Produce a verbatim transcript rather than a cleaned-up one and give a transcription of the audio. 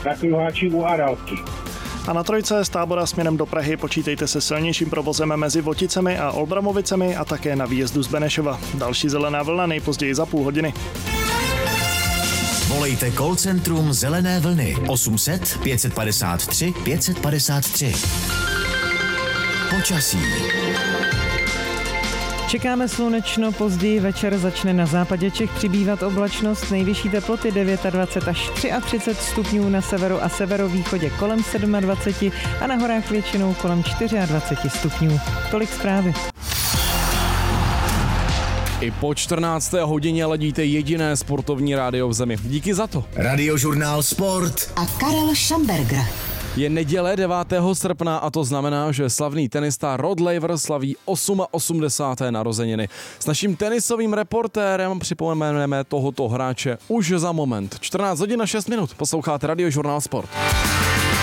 na Kruháči u Aralky. A na trojce z Tábora směrem do Prahy počítejte se silnějším provozem mezi Voticemi a Olbramovicemi a také na výjezdu z Benešova. Další zelená vlna nejpozději za půl hodiny. Volejte call centrum Zelené vlny osm set pět padesát tři pět padesát tři. Počasí. Čekáme slunečno, později večer začne na západě Čech přibývat oblačnost, nejvyšší teploty dvacet devět až třicet tři stupňů, na severu a severovýchodě kolem dvacet sedm a na horách většinou kolem dvacet čtyři stupňů. Tolik zprávy. I po čtrnácté hodině ladíte jediné sportovní rádio v zemi. Díky za to. Radiožurnál Sport a Karel Šamberger. Je neděle devátého srpna a to znamená, že slavný tenista Rod Laver slaví osmaosamdesát. narozeniny. S naším tenisovým reportérem připomeneme tohoto hráče už za moment. čtrnáct hodin a šest minut. Posloucháte Radiožurnál Sport.